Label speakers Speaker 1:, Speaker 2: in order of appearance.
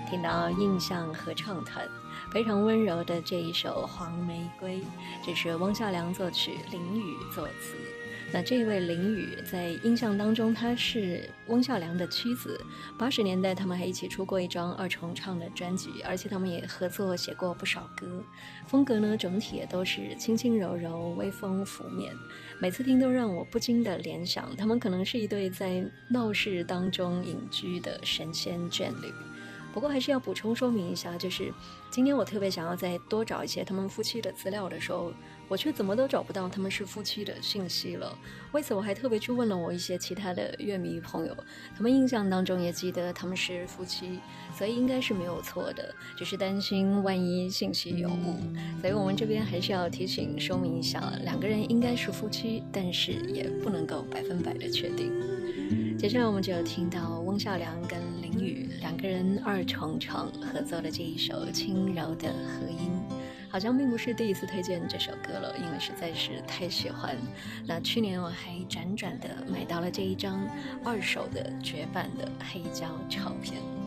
Speaker 1: 听到印象合唱团非常温柔的这一首《黄玫瑰》，这是汪孝良作曲，林雨作词。那这位林雨在印象当中，她是汪孝良的妻子。80年代他们还一起出过一张二重唱的专辑，而且他们也合作写过不少歌。风格呢，整体也都是轻轻柔柔，微风拂面。每次听都让我不禁的联想，他们可能是一对在闹市当中隐居的神仙眷侣。不过还是要补充说明一下，就是今天我特别想要再多找一些他们夫妻的资料的时候，我却怎么都找不到他们是夫妻的信息了。为此我还特别去问了我一些其他的乐迷朋友，他们印象当中也记得他们是夫妻，所以应该是没有错的，只是担心万一信息有误。所以我们这边还是要提醒说明一下，两个人应该是夫妻，但是也不能够100%的确定。接下来我们就有听到翁孝良跟林雨两个人二重唱合作的这一首轻柔的和音，好像并不是第一次推荐这首歌了，因为实在是太喜欢。那去年我还辗转的买到了这一张二手的绝版的黑胶唱片。